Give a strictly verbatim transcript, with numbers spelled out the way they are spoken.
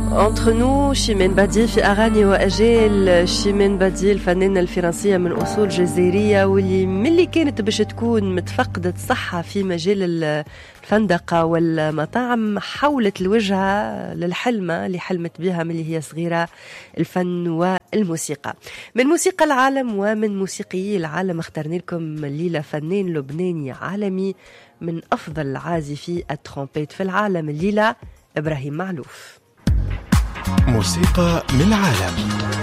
Entre nous شيمين بدي في أغاني وأجيال. شيمين بدي الفنانة الفرنسية من أصول جزائرية، واللي ملي كانت باش تكون متفقدة صحة في مجال الفندقة والمطاعم حولت الوجهة للحلمة اللي حلمت بها ملي هي صغيرة، الفن والموسيقى. من موسيقى العالم ومن موسيقيي العالم اخترنا لكم الليلة فنان لبناني عالمي من أفضل عازفي الترومبيت في العالم، الليلة إبراهيم معلوف. موسيقى من العالم.